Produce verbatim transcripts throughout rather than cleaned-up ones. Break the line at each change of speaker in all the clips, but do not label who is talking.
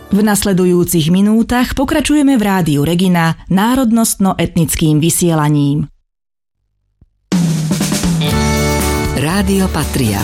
V nasledujúcich minútach pokračujeme v Rádiu Regina národnostno-etnickým vysielaním. Rádio Patria.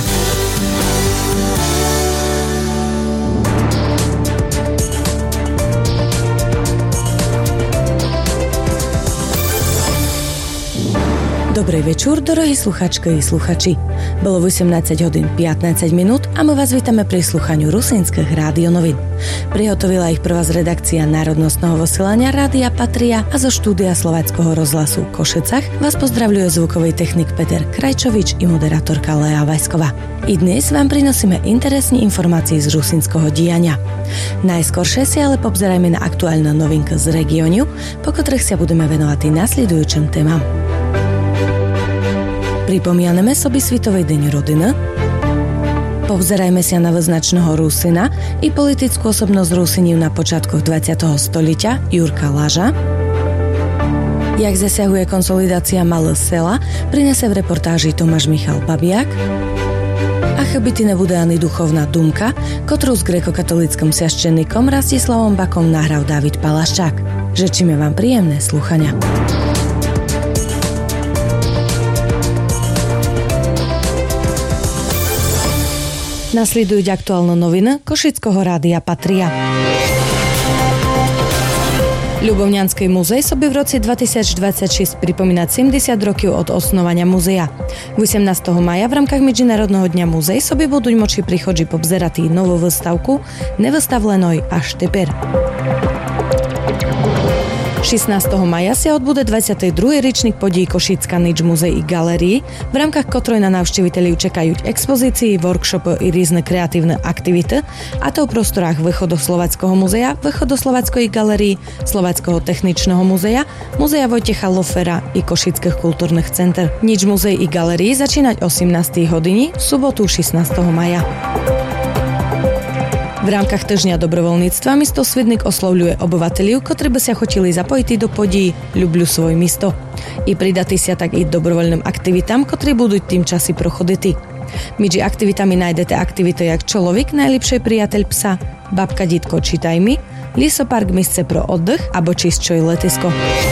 Dobrý večer, drahí sluchačky i sluchači. Bolo osemnásť hodín pätnásť minút a my vás vítame pri sluchaniu rusínskych rádionovín. Prihotovila ich pre vás redakcia národnostného vysielania Rádia Patria a zo štúdia Slováckeho rozhlasu v Košicach vás pozdravľuje zvukový technik Peter Krajčovič i moderátorka Lea Vajsková. I dnes vám prinosíme interesné informácie z rusínskeho diania. Najskoršie si ale pobzerajme na aktuálne novinky z regiónu, po ktorých sa budeme venovať i nasledujúčim témam. Pripomíname sobi Svitový deň rodiny, povzerajme sa na vyznačného Rusina i politickú osobnosť Rusiniv na počiatkoch dvadsiateho stoliťa Jurka Laža, jak zasahuje konsolidácia malého sela, prinese v reportáži Tomáš Michal Babiak a chybity nebude ani duchovná dumka, ktorú s grekokatolickým sviaščenníkom Rastislavom Bakom nahral Dávid Palaščák. Žečíme vám príjemné slúchania. Nasledujú aktuálne noviny Košického rádia Patria. Ľubovňanský muzej soby v roce dvetisícdvadsaťšesť pripomína sedemdesiat rokov od osnovania muzea. osemnásteho mája v rámkach Medzinárodného dňa muzej soby budú moči prichodži pobzerati novú výstavku Nevystavlenoj až teper. šestnásteho mája sa odbude dvadsiaty druhý ročník podí Košická nič muzej i galerii, v rámkach ktorej na návšteviteľov čakajú expozícii, workshopy i rôzne kreatívne aktivity, a to v prostorách Východoslováckeho muzea, Východoslováckej galerii, Slováckeho techničného muzea, Muzea Vojtecha Lofera i Košických kultúrnych center. Nič muzej i galerii začínať o osemnástej hodine v sobotu šestnásteho mája. V rámkach týždňa dobrovoľníctva mesto Svidník oslovľuje obyvateľov, ktorí by sa chotili zapojiť do podí Ľubľu svoj mesto i pridati sa tak i dobrovoľným aktivitám, ktorí budú tým časy prochoditi. Medzi aktivitami nájdete aktivity jak Človek, najlepší priateľ psa, Babka Ditko čítaj mi, Lisopark misce pro oddych abo Čistčoj letisko.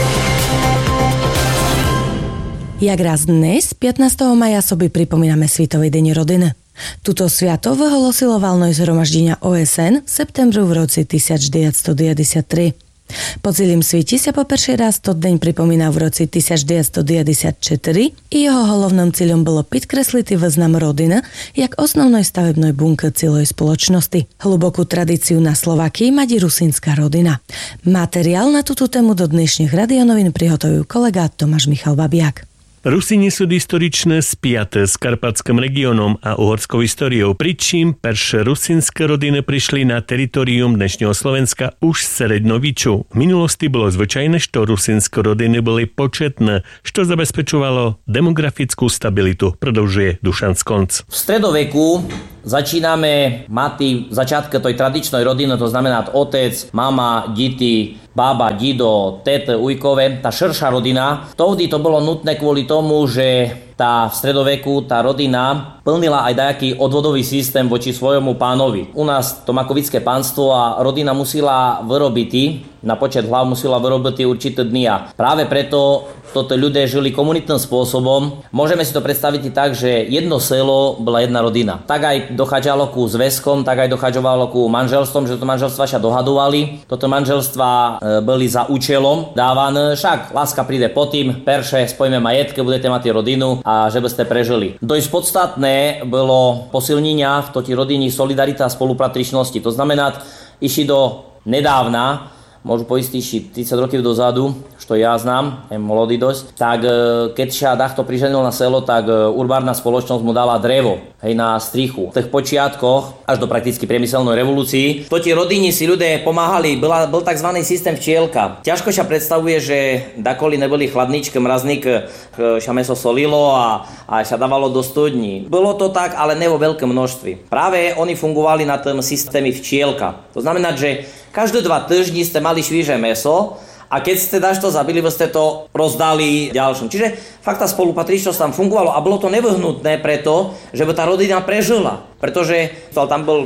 Jak raz dnes, pätnásteho mája soby pripomíname Svitový deň rodiny. Tuto sviato vyhlásilo valné zhromaždenia O S N v septembru v roce devätnásťstodeväťdesiattri. Po celým svete sa po prvý raz to deň pripomína v roce devätnásťstodeväťdesiatštyri i jeho hlavným cieľom bolo podkresliť význam rodiny jak osnovnej stavebnej bunky celej spoločnosti. Hlubokú tradíciu na Slovákii má i rusínska rodina. Materiál na túto tému do dnešných radionovín prihotovil kolega Tomáš Michal Babiak.
Rusíni sú historičné spiaté s karpatským regiónom a uhorskou históriou, pričím perše rusínske rodiny prišli na teritorium dnešného Slovenska už z srednoviču. V minulosti bolo zvyčajné, što rusínske rodiny boli početné, što zabezpečovalo demografickú stabilitu, prodlžuje Dušan Skonc.
V stredoveku začíname mať začiatky tej tradičnej rodiny, to znamená otec, mama, deti, baba, dido, tete, ujkové, tá širšia rodina. Vtedy to bolo nutné kvôli tomu, že tá v stredoveku, tá rodina plnila aj dajaký odvodový systém voči svojmu pánovi. U nás to makovické pánstvo a rodina musela vyrobiť, na počet hlav musela vyrobiť určité dny a práve preto toto ľudia žili komunitným spôsobom. Môžeme si to predstaviť tak, že jedno selo bola jedna rodina. Tak aj dochádzalo ku zväzkom, tak aj dochádzalo ku manželstvom, že to manželstva sa dohadovali. Toto manželstva e, boli za účelom dávané, však láska príde po tým, perše spojíme majetky, budete mať rodinu a že by ste prežili. Dosť podstatné bolo posilnenia v toti rodiny solidarita a spolupatričnosti. To znamená, išli do nedávna, môžu poistiť tridsať rokov dozadu, što ja znám, je mladý dosť, tak keď sa takto priženil na selo, tak urbárna spoločnosť mu dala drevo, hej, na strichu. V tých počiatkoch, až do prakticky priemyselnej revolúcii, to tie rodiny si ľudia pomáhali, byla, bol tzv. Systém včielka. Ťažko sa predstavuje, že dakoli neboli chladničky, mrazník, sa meso solilo a, a sa dávalo do studní. Bolo to tak, ale ne vo veľkom množstve. Práve oni fungovali na tom systéme včielka. To znamená, že každé dva týždni ste mali švíže meso a keď ste dažto zabili, ste to rozdali ďalším. Čiže fakt tá spolupatričnosť tam fungovalo a bolo to nevyhnutné preto, že by tá rodina prežila. Pretože tam bol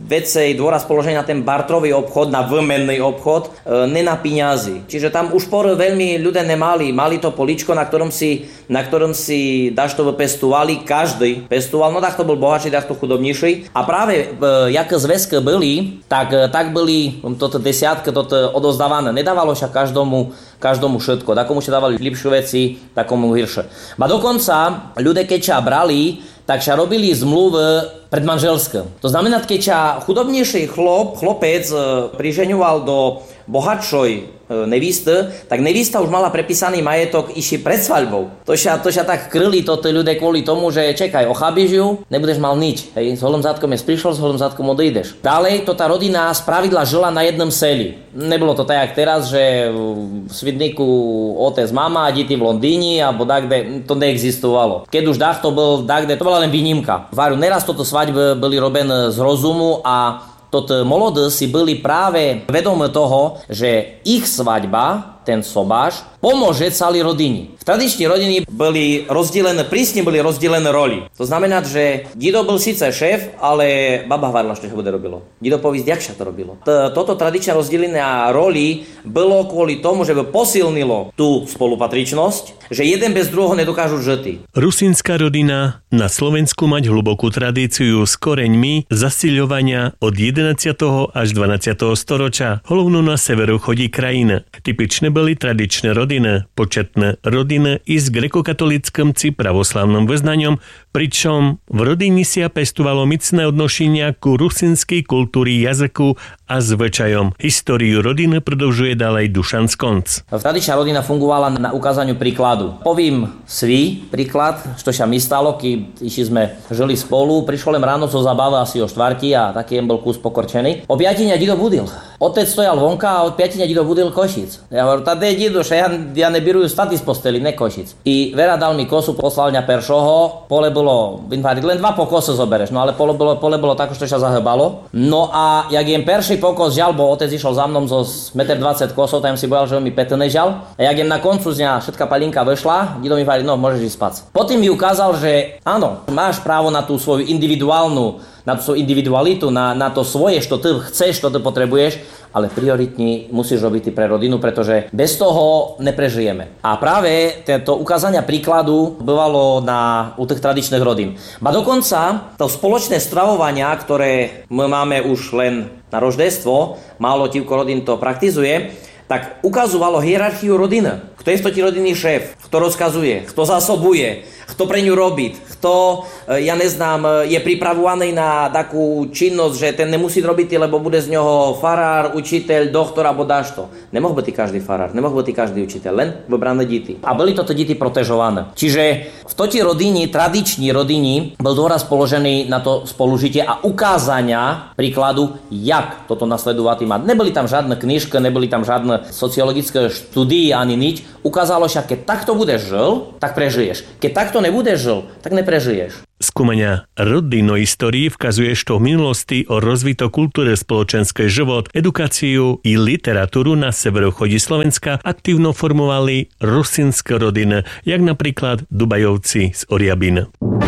vecej dôraz položený na ten bartrový obchod, na výmenný obchod, ne na peniazy. Čiže tam už por veľmi ľudia nemali, mali to poličko, na ktorom si, na ktorom si dažto vypestovali, každý pestoval, no tak to bol bohatší, tak to chudobnejší. A práve jak zväzky byli, tak, tak byli toto desiatky toto odozdávané. Nedávalo sa každomu, každomu všetko. Takomu sa dávali lepšie veci, takomu hiršie. A dokonca ľudia, keď sa brali, tak sa robili zmluvy predmanželské. To znamená, keď sa chudobnejší chlop, chlopec prižeňoval do bohatšej nevisty, tak nevista už mala prepísaný majetok iši pred svaľbou. To sa, to sa tak krli to tí ľudia kvôli tomu, že čekaj, ochabíš ju, nebudeš mal nič. Hej, s holým zadkom je prišiel, s holým zadkom odejdeš. Ďalej, to tá rodina spravidla žila na jednom seli. Nebolo to tak, jak teraz, že v Svidníku otec, mama, deti v Londýne, alebo dakde, to neexistovalo. Keď už dach to bol dakde, to bola len výnimka. Varu, neraz toto svadby boli robené z rozumu a toto molody si byli práve vedomí toho, že ich svadba, ten sobáš, pomôže celej rodine. V tradičnej rodine boli rozdelené, prísne boli rozdelené roli. To znamená, že dido bol síce šéf, ale baba varila, čo bude robilo. Dido povísť, jak sa to robilo. Toto tradičné rozdelenie roli bolo kvôli tomu, že by posilnilo tú spolupatričnosť, že jeden bez druhého nedokážu žiť.
Rusínska rodina na Slovensku mať hlbokú tradíciu s koreňmi zasíľovania od jedenásteho až dvanásteho storočia. Hlavno na severu chodí krajina. Typične boli tradičné rodiny, početné rodiny i s grekokatolickým či pravoslavným vyznaním, pričom v rodine si pestovalo micné odnošenia ku rusínskej kultúry, jazyku a zvyčajom. Históriu rodiny prodlžuje ďalej Dušan Skonc.
Tradičná rodina fungovala na ukázaniu príkladu. Povím svý príklad, čo sa mi stalo, keď sme žili spolu, prišlo len ráno zo zabave asi o štvrtí a taký bol kus pokorčený. O piatine dido budil. Otec stojal vonka a od piatine dido budil Košic. Ja hovorím, tady je dido, že ja, ja nebirujú staty z posteli, ne Košic. I Vera dal mi kosu, poslal mňa peršoho, pole bolo, len dva pokosy zobereš, no ale pole bolo, pole bolo tako, že sa zahybalo. No a jak jem perší pokos žal, bo otec išiel za mnom zo jeden dvadsať metrov kosov, tam si bojal, že mi petne žal. A jak jem na koncu z ňa všetká palinka vyšla, dido mi hovorí, no môžeš ísť spať. Potom mi ukázal, že áno, máš právo na tú svoju individuálnu, na tú svoju individualitu, na, na to svoje, čo ty chceš, čo ty potrebuješ, ale prioritne musíš robiť ty pre rodinu, pretože bez toho neprežijeme. A práve to ukázania príkladu bývalo na, u tých tradičných rodín. Ba dokonca to spoločné stravovania, ktoré my máme už len na roždestvo, málo tívko rodín to praktizuje, tak ukazovalo hierarchiu rodiny. Kto je v toti rodiny šéf, kto rozkazuje, kto zásobuje, kto pre ňu robí, kto, ja neznám, je pripravovaný na takú činnosť, že ten nemusí robiť, lebo bude z ňoho farár, učiteľ, doktor alebo dášto. Nemohol byť každý farár, nemohol byť každý učiteľ, len vybrané deti. A boli toto deti protežované. Čiže v toti rodiny, tradiční rodiny, bol dôraz položený na to spolužitie a ukázania príkladu, jak toto nasledovať mať. Neboli tam žiadne knižky, neboli tam žiadne sociologické štúdie ani nič. Ukázalo sa, keď takto budeš žil, tak prežiješ. Keď takto nebudeš žil, tak neprežiješ.
Skúmania rodinnej histórii vkazuje, što v minulosti o rozvito kultúre, spoločenský život, edukáciu i literatúru na severovýchode Slovenska aktívno formovali rusínske rodiny, jak napríklad Dubajovci z Oriabin.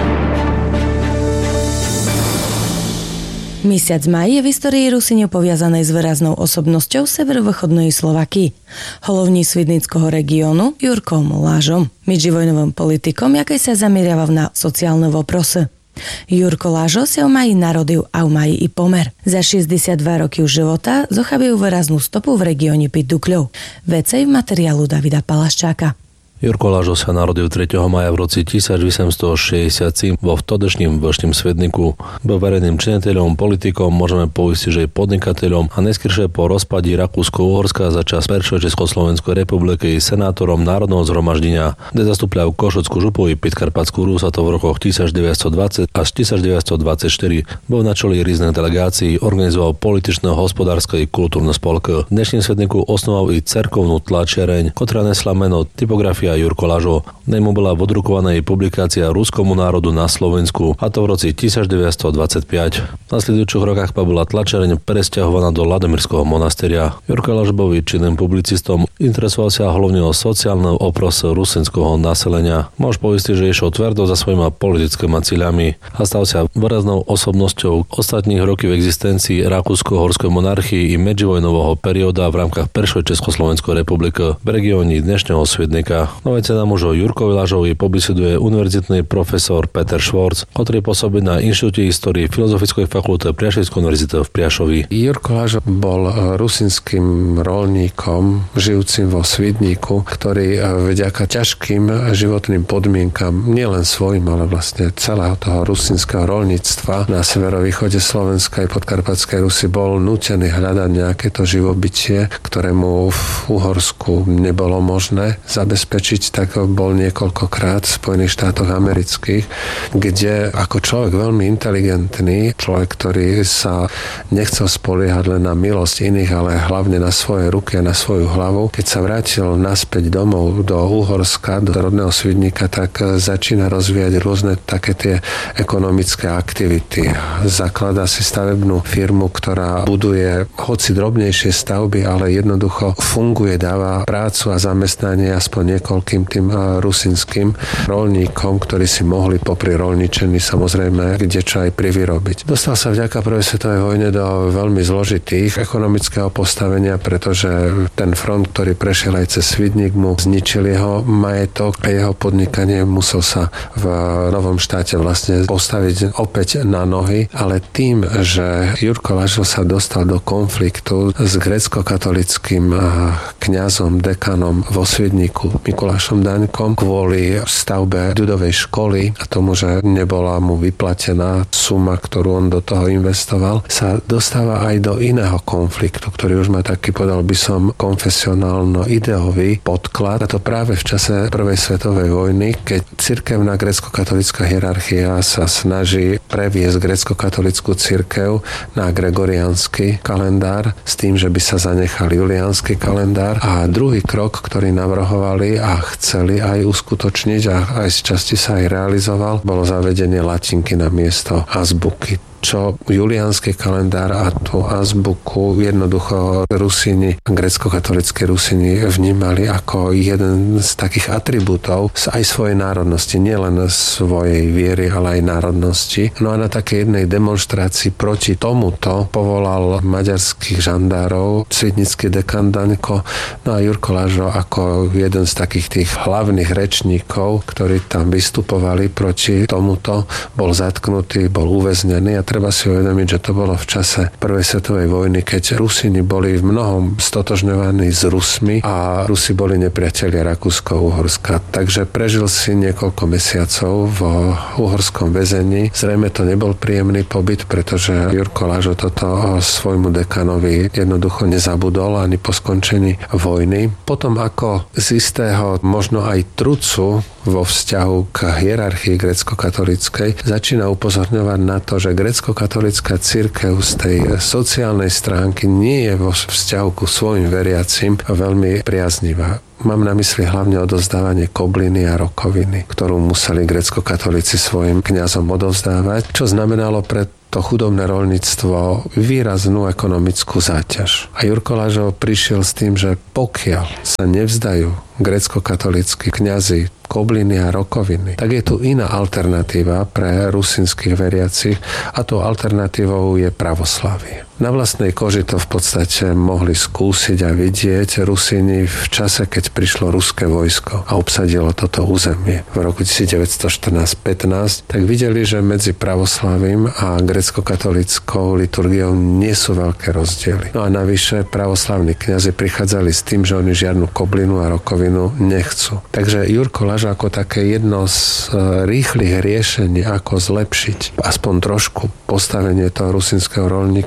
Mesiac maj je v histórii Rusíňov poviazanej s výraznou osobnosťou severovýchodnej Slovaky. Holovní Svidnického regiónu Jurkom Lážom, midživojnovým politikom, jaký sa zameriava na sociálne voprosy. Jurko Lážo sa v maji narodil a v maji i pomer. Za šesťdesiatdva roky života zochavujú výraznú stopu v regióne Pidukľov. Vecej v materiálu Davida Palaščáka.
Jurko Lážo sa narodil tretieho maja v roci tisícoosemstošesťdesiat vo vtedajším Vršným Svedniku. Bol verejným činiteľom, politikom, môžeme povedať, že aj podnikateľom a neskôršie po rozpadí Rakúsko-Uhorska za čas Prvej Československej republiky senátorom Národného zhromaždenia, kde zastupľal Košeckú župu i Podkarpatskú Rus, a to v rokoch devätnásťdvadsať až devätnásťdvadsaťštyri. Bol na čele rôznych delegácií, organizoval političné, hospodárske i kultúrne spolky. V dnešním Svedniku osnoval i cerkovnú tlačiareň, ktorá nesla meno Typografia hnutia Jurko Lažo. Nemu bola odrukovaná jej publikácia Ruskomu národu na Slovensku, a to v roci devätnásťstodvadsaťpäť. V nasledujúcich rokách pa bola tlačereň presťahovaná do Ladomirského monasteria. Jurko Lažo bol činným publicistom, interesoval sa hlavne o sociálny opros rusinského naselenia. Môž poistiť, že išiel tvrdo za svojimi politickými cieľami a stal sa výraznou osobnosťou ostatných rokov existencii Rakúsko-horskej monarchii i medzivojnového perioda v rámkach Prvej Československej republiky v regióne dnešného Svidnika. Nové cena mužo Jurkovi Lažovi pobeseduje univerzitný profesor Peter Švorc, ktorý pôsobí na Inštitúte histórie Filozofickej fakulte Priašovskej univerzity v Priašovi.
Jurko Lažo bol rusinským roľníkom, žijúcim vo Svidníku, ktorý vďaka ťažkým životným podmienkam, nielen svojim, ale vlastne celého toho rusinského roľníctva na severovýchode Slovenska aj podkarpatskej Rusy bol nútený hľadať nejaké to živobytie, ktoré mu v Uhorsku nebolo možné zabezpečiť, tak bol niekoľkokrát v Spojených štátoch amerických, kde ako človek veľmi inteligentný, človek, ktorý sa nechcel spoliehať len na milosť iných, ale hlavne na svoje ruky a na svoju hlavu, keď sa vrátil naspäť domov do Uhorska, do rodného Svidníka, tak začína rozvíjať rôzne také tie ekonomické aktivity. Zakladá si stavebnú firmu, ktorá buduje hoci drobnejšie stavby, ale jednoducho funguje, dáva prácu a zamestnanie aspoň niekoľkým tým rusinským roľníkom, ktorí si mohli popri roľničení samozrejme kdečo aj privyrobiť. Dostal sa vďaka prvej svetovej vojne do veľmi zložitých ekonomického postavenia, pretože ten front, ktorý prešiel aj cez Svidník, mu zničil jeho majetok a jeho podnikanie, musel sa v novom štáte vlastne postaviť opäť na nohy, ale tým, že Jurko Lažo sa dostal do konfliktu s grécko-katolickým kňazom, dekanom vo Svidníku Mikulášom Daňkom kvôli stavbe ľudovej školy a tomu, že nebola mu vyplatená suma, ktorú on do toho investoval, sa dostáva aj do iného konfliktu, ktorý už má taký, podal by som, konfesionálno-ideový podklad. A to práve v čase prvej svetovej vojny, keď cirkevná grécko-katolická hierarchia sa snaží previesť grécko-katolickú cirkev na gregoriánsky kalendár s tým, že by sa zanechal juliánsky kalendár. A druhý krok, ktorý navrhovali a chceli aj uskutočniť a aj z časti sa aj realizoval, bolo zavedenie latinky na miesto azbuky, čo juliánsky kalendár a tú azbuku jednoducho Rusini, grécko-katolícki Rusini vnímali ako jeden z takých atribútov aj svojej národnosti, nielen svojej viery, ale aj národnosti. No a na takej jednej demonštrácii proti tomuto povolal maďarských žandárov svidnický dekan Daňko, no a Jurko Lažo ako jeden z takých tých hlavných rečníkov, ktorí tam vystupovali proti tomuto, bol zatknutý, bol uväznený a treba si uvedomiť, že to bolo v čase prvej svetovej vojny, keď Rusini boli v mnohom stotožňovaní s Rusmi a Rusi boli nepriatelia Rakúsko-Uhorska. Takže prežil si niekoľko mesiacov v uhorskom väzení. Zrejme to nebol príjemný pobyt, pretože Jurko Lažo toto svojmu dekanovi jednoducho nezabudol ani po skončení vojny. Potom ako z istého možno aj trucu vo vzťahu k hierarchii grécko-katolíckej začína upozorňovať na to, že grécko-katolícka cirkev z tej sociálnej stránky nie je vo vzťahu ku svojim veriacim veľmi priaznivá. Mám na mysli hlavne odozdávanie kobliny a rokoviny, ktorú museli grécko-katolíci svojim kňazom odovzdávať, čo znamenalo pre to chudobné roľníctvo výraznú ekonomickú záťaž. A Jurko Lažo prišiel s tým, že pokiaľ sa nevzdajú grécko-katolícki kňazi kobliny a rokoviny, tak je tu iná alternatíva pre rusinských veriacich a tou alternatívou je pravoslavie. Na vlastnej koži to v podstate mohli skúsiť a vidieť Rusini v čase, keď prišlo ruské vojsko a obsadilo toto územie v roku devätnásťstoštrnásť pätnásť, tak videli, že medzi pravoslavím a grécko-katolíckou liturgiou nie sú veľké rozdiely. No a navyše pravoslavní kňazi prichádzali s tým, že oni žiadnu koblinu a rokovinu nechcú. Takže Jurko Lažo ako také jedno z rýchlych riešení, ako zlepšiť aspoň trošku postavenie toho rusinského roľníka, navrhoval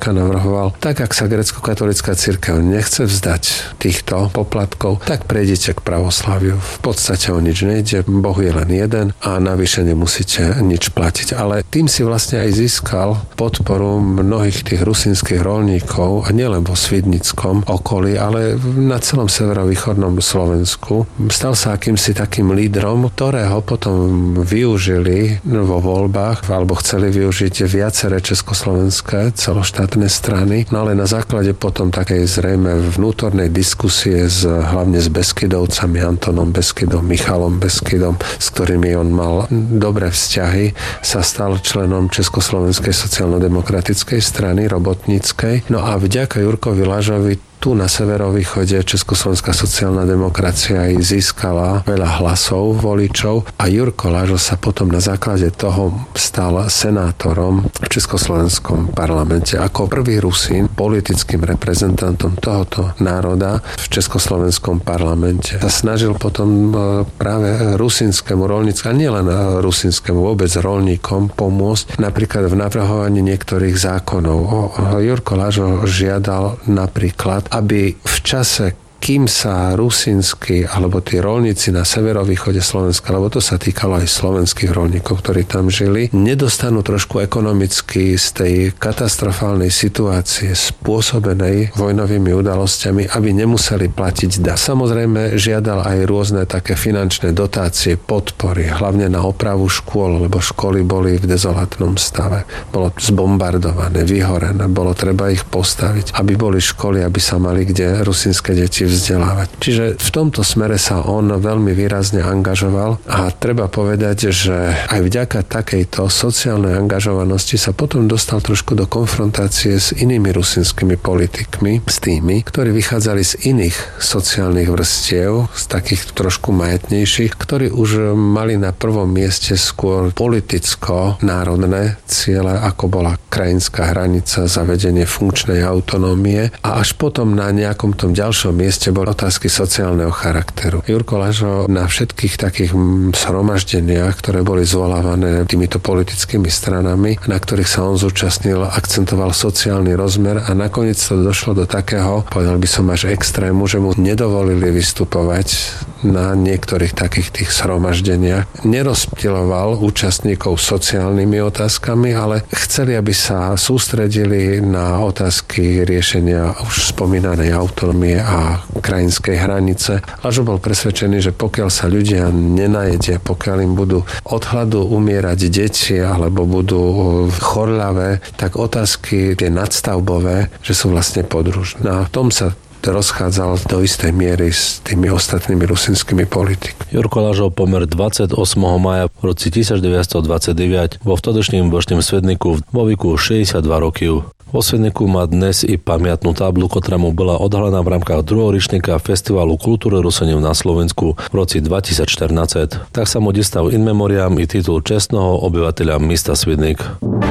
navrhoval, tak ak sa grécko-katolická cirkev nechce vzdať týchto poplatkov, tak prejdete k pravoslaviu. V podstate o nič nejde, Boh je len jeden a navyše nemusíte nič platiť. Ale tým si vlastne aj získal podporu mnohých tých rusínskych roľníkov, a nielen vo Svidnickom okolí, ale na celom severovýchodnom Slovensku. Stal sa akýmsi takým lídrom, ktorého potom využili vo voľbách, alebo chceli využiť viaceré československé celoštátne strany, no ale na základe potom takej zrejme vnútornej diskusie s, hlavne s Beskydovcami, Antonom Beskydom, Michalom Beskydom, s ktorými on mal dobré vzťahy, sa stal členom Československej sociálno-demokratickej strany robotníckej. No a vďaka Jurkovi Lažovi tu na severovýchode Československá sociálna demokracia aj získala veľa hlasov voličov a Jurko Lažo sa potom na základe toho stal senátorom v Československom parlamente. Ako prvý Rusín, politickým reprezentantom tohoto národa v Československom parlamente sa snažil potom práve rusínskému roľníctvu, a nielen rusínskému, vôbec roľníkom pomôcť napríklad v navrhovaní niektorých zákonov. Jurko Lažo žiadal napríklad, aby v čase, kým sa rusínsky alebo tí roľníci na severovýchode Slovenska, lebo to sa týkalo aj slovenských roľníkov, ktorí tam žili, nedostanú trošku ekonomicky z tej katastrofálnej situácie spôsobenej vojnovými udalosťami, aby nemuseli platiť dane. Samozrejme žiadal aj rôzne také finančné dotácie, podpory, hlavne na opravu škôl, lebo školy boli v dezolátnom stave. Bolo zbombardované, vyhorené, bolo treba ich postaviť, aby boli školy, aby sa mali kde rusínske deti vzdelávať. Čiže v tomto smere sa on veľmi výrazne angažoval a treba povedať, že aj vďaka takejto sociálnej angažovanosti sa potom dostal trošku do konfrontácie s inými rusínskymi politikmi, s tými, ktorí vychádzali z iných sociálnych vrstiev, z takých trošku majetnejších, ktorí už mali na prvom mieste skôr politicko-národné ciele, ako bola krajinská hranica, zavedenie funkčnej autonómie, a až potom na nejakom tom ďalšom mieste boli otázky sociálneho charakteru. Jurko Lažo na všetkých takých zhromaždeniach, ktoré boli zvolávané týmito politickými stranami, na ktorých sa on zúčastnil, akcentoval sociálny rozmer a nakoniec to došlo do takého, povedal by som až extrému, že mu nedovolili vystupovať na niektorých takých tých zhromaždeniach. Nerozptyloval účastníkov sociálnymi otázkami, ale chceli, aby sa sústredili na otázky riešenia už spomínanej autonómie a krajinskej hranice. Lažo bol presvedčený, že pokiaľ sa ľudia nenajedia, pokiaľ im budú od hladu umierať deti alebo budú chorľavé, tak otázky tie nadstavbové, že sú vlastne podružné. A v tom sa rozchádzal do istej miery s tými ostatnými rusínskymi politikmi.
Jurko Lažo pomer dvadsiateho ôsmeho mája v roci devätnásťstodvadsaťdeväť vo vtedajším vršným svedniku vo veku šesťdesiatdva rokov. Vo svedniku má dnes i pamiatnú tablu, ktorá mu bola odhalená v rámkach druhého ročníka Festivalu kultúry Ruseňov na Slovensku v roci dvetisícštrnásť. Tak sa mu dostal in memoriam i titul čestného obyvateľa mesta Svidník.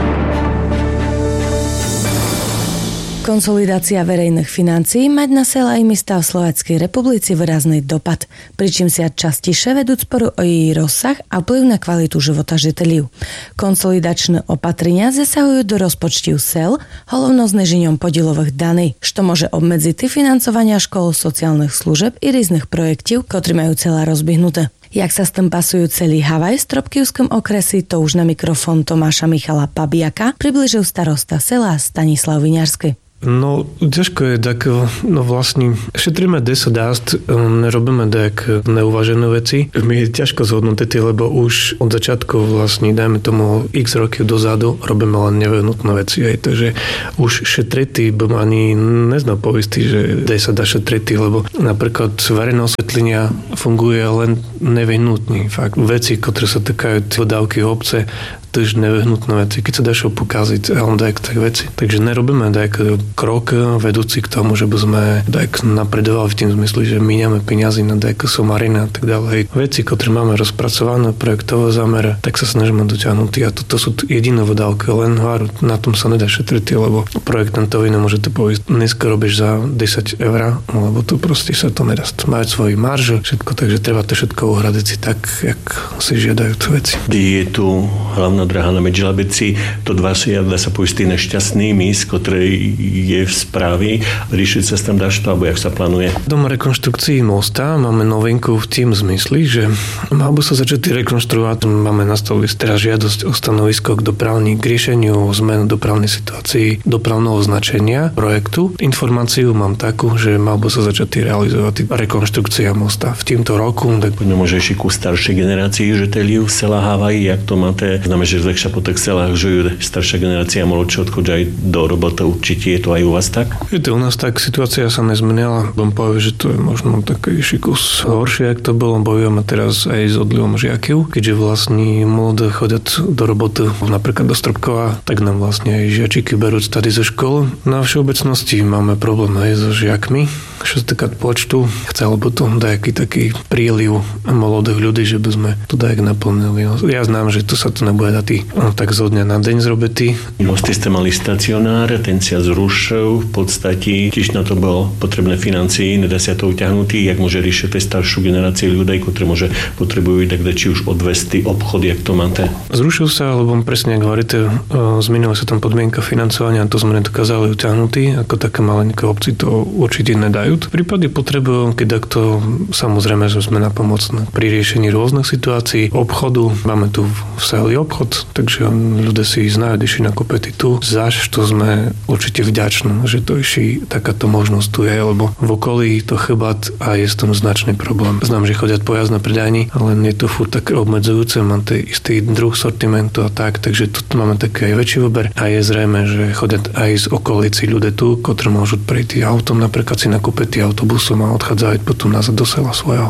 Konsolidácia verejných financií mať na sela i mestá v Slovenskej republice výrazný dopad, pričím sa častejšie vedú sporu o jej rozsah a vplyv na kvalitu života žiteľov. Konsolidačné opatrenia zasahujú do rozpočtov sel, hlavno znežením podielových daní, što môže obmedziť financovania škôl, sociálnych služeb i rôznych projektov, ktorí majú celá rozbihnuté. Jak sa s tým pasujú celý Havaj v Stropkivskom okresi, to už na mikrofón Tomáša Michala Pabiaka približil starosta sela Stanislav Viňarsky.
No, ťažko je tak, no vlastne šetríme kde sa dá, nerobíme tak neuvažené veci. Mi je ťažko zhodnotiť, lebo už od začiatku vlastne, dajme tomu x roky dozadu, robíme len nevyhnutné veci. Aj, takže už šetrity bym ani neznal povistý, že kde sa dá šetrity, lebo napríklad verejné osvetlenia funguje len nevyhnutný. Fakt, veci, ktoré sa týkajú dodávky obce, to je nevyhnutné veci. Keď sa dá čo pokaziť, ale tak, tak veci. Takže nerobíme tak krok vedúci k tomu, že by sme tak napredovali v tým zmysle, že míňame peniazy na tak somarina a tak ďalej. Veci, ktoré máme rozpracované, projektové zámery, tak sa snažíme dotiahnuť. A to, to sú jediné vodávky, len hváru, na tom sa nedá šetriť, lebo projektantovi nemôžete povedať, dneska robíš za desať eur, lebo to proste sa to nedá. Majú svoje marže, všetko, takže treba to všetko uhradiť si tak, jak si žiadajú tu veci.
Je tu hlavná Anna Drahana Medželabici, to dva sú, dá sa povedať, tí nešťastnými, z ktorej je v správy. Riešiť sa tam dáš to, alebo jak sa plánuje?
Dom rekonštrukcií mosta máme novinku v tým zmysli, že mal by sa začať rekonštruovať. Máme na stole teraz žiadosť o stanovisko k dopravní, k riešeniu zmenu dopravnej situácii, dopravného značenia projektu. Informáciu mám takú, že mal by sa začať realizovať rekonštrukcia mosta v týmto roku. Tak
poďme môže ešte ku staršej generácii žiteľov sela Havají, jak to máte? Znamená, že zľahšia po tých selách žijú staršia generácia, mladšie odchodí aj do roboty. Určite je to aj u vás tak?
Je to u nás tak, situácia sa nezmenila. Budem povedať, že to je možno taký kus horšie, ak to bolo. Bojujeme teraz aj s odlivom žiakov, keďže vlastne mladí chodia do roboty, napríklad do Stropkova, tak nám vlastne aj žiačiky berú tady zo školy. Na všeobecnosti máme problém aj so žiakmi. Čo sa týka počtu, chcel by to nejaký taký príliv mladých ľudí, že by sme to dajak naplnili. Ja znám, že to sa to nebude dať tak zo dňa na deň zrobiť.
Vlastne ste mali stacionár, ten sa zrušil, v podstate tiež na to bolo potrebné financie, nedá sa to utiahnutý, jak môže riešiť tej staršiu generáciu ľudí, ktorí môže potrebujú tak či už odvesty obchod, jak to máte?
Zrušil sa, lebo presne, ako hovoríte, zmenila sa tam podmienka financovania a to sme nedokázali utiahnutý, ako také malenké obci to určite nedajú. V prípade potrebujú, keď takto, samozrejme, že sme napomocní pri riešení rôznych situácií, obchodu. Máme tu v seli obchod, takže ľudia si znajú, išli nakúpiť tu. Zaž to sme určite vďační, že to išli, takáto možnosť tu je, lebo v okolí to chýbat a je s tom značný problém. Znám, že chodia po jazdné predajni, ale je to furt také obmedzujúce, mám ten istý druh sortimentu a tak, takže tu máme taký aj väčší výber a je zrejme, že chodia aj z okolici ľudia tu, ktorí môžu prejsť autom, napríklad si nakúpiť autobusom a odchádzať potom nazad do sela svojho.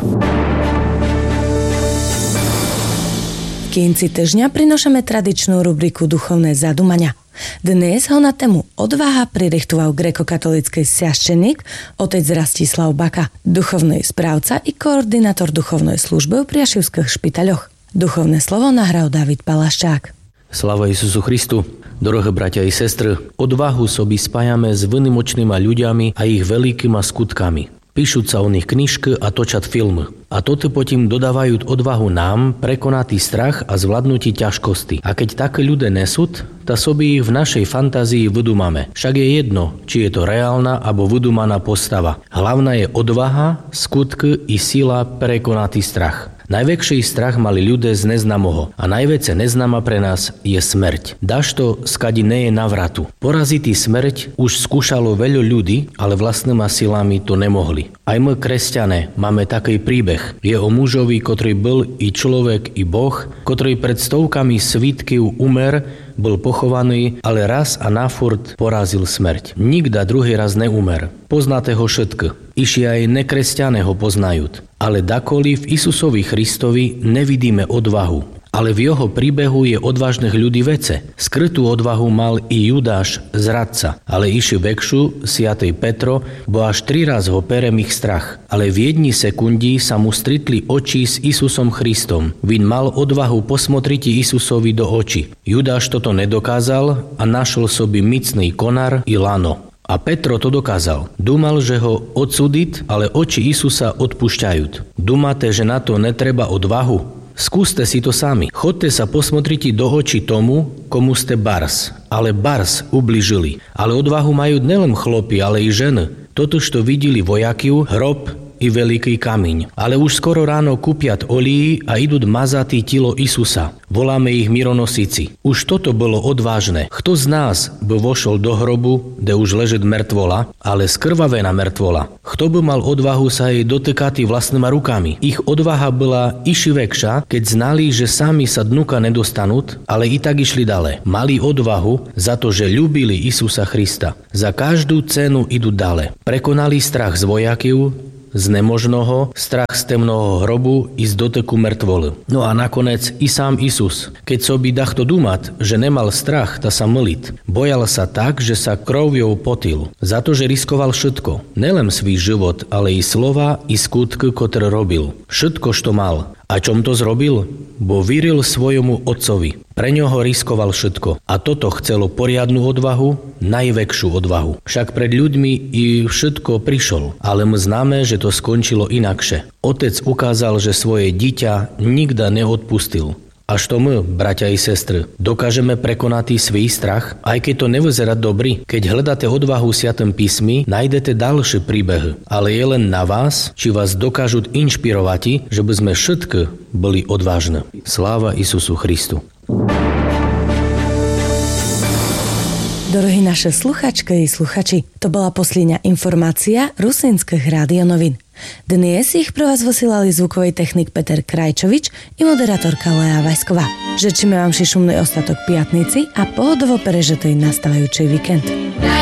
V Kínci týždňa prinašame tradičnú rubriku Duchovné zadumania. Dnes ho na tému odvaha prirechtoval grekokatolícky sviašteník otec Rastislav Baka, duchovný správca i koordinátor duchovnej služby v priašivských špitaľoch. Duchovné slovo nahral David Palaščák.
Sláva Isusu Christu. Dorohé bratia i sestry, odvahu sobi spájame s vynimočnými ľuďami a ich veľkými skutkami. Píšuť sa o nich knižky a točať filmy. A toto potom dodávajú odvahu nám prekonatý strach a zvládnutí ťažkosti. A keď také ľudia nesúd, tá sobi ich v našej fantázii vydumáme. Však je jedno, či je to reálna alebo vydumaná postava. Hlavná je odvaha, skutky i sila prekonatý strach. Najväčší strach mali ľudia z neznámoho a najväčšia neznáma pre nás je smrť. Dáš to, skadi nie je navratu. Porazitý smrť už skúšalo veľa ľudí, ale vlastnými silami to nemohli. Aj my, kresťané, máme taký príbeh. Je o mužovi, ktorý bol i človek, i Boh, ktorý pred stovkami svítkov umer, bol pochovaný, ale raz a nafurt porazil smrť. Nikda druhý raz neumer. Poznáte ho všetky. Iši aj nekresťané ho poznajú. Ale dakoli v Isusovi Christovi nevidíme odvahu. Ale v jeho príbehu je odvážnych ľudí vece. Skrytú odvahu mal i Judáš, zradca. Ale iši vekšu, siatej Petro, bo až tri raz ho perem ich strach. Ale v jedni sekundi sa mu stritli oči s Isusom Christom. Vin mal odvahu posmotriť Isusovi do očí. Judáš toto nedokázal a našol sobi micný konar i lano. A Petro to dokázal. Dúmal, že ho odsúdiť, ale oči Isusa odpúšťajú. Dúmate, že na to netreba odvahu? Skúste si to sami. Chodte sa posmotriť do očí tomu, komu ste bars. Ale bars ubližili. Ale odvahu majú nelen chlopi, ale i ženy. Totuž to videli vojakiu, hrob i veľký kameň. Ale už skoro ráno kúpiat olii a idú mazatý tilo Isusa. Voláme ich mironosici. Už toto bolo odvážne. Kto z nás by vošol do hrobu, kde už leží mŕtvola, ale skrvavená mŕtvola? Kto by mal odvahu sa jej dotykať vlastnými rukami? Ich odvaha bola iši vekša, keď znali, že sami sa dnuka nedostanú, ale i tak išli ďalej. Mali odvahu za to, že ľúbili Isusa Krista. Za každú cenu idú ďalej. Prekonali strach z vojakiu, z nemožného, strach z temného hrobu i z doteku mŕtvoly. No a nakoniec i sám Isus. Keď sobi dachto dúmať, že nemal strach, ta sa mliť. Bojal sa tak, že sa krvou potil. Za to, že riskoval všetko. Nelen svý život, ale i slova, i skutky, ktoré robil. Všetko, što mal. A čom to zrobil? Bo vyril svojmu otcovi. Pre ňoho riskoval všetko. A toto chcelo poriadnu odvahu, najväčšiu odvahu. Však pred ľuďmi i všetko prišol. Ale my známe, že to skončilo inakše. Otec ukázal, že svoje dieťa nikda neodpustil. A što my, bratia i sestry, dokážeme prekonať svій strach? Aj keď to nevyzerá dobrý, keď hľadáte odvahu v Svätom písmi, nájdete ďalšie príbehy. Ale je len na vás, či vás dokážu inšpirovať, že by sme všetky boli odvážne. Sláva Isusu Christu.
Dorohí naše sluchačky i sluchači, to bola posledná informácia Rusínskych rádionovín. Dnes ich pre vás vysílali zvukový technik Peter Krajčovič i moderátorka Lea Vajsková. Žečíme vám šumný ostatok piatnici a pohodovo perežetej nastávajúcej víkend.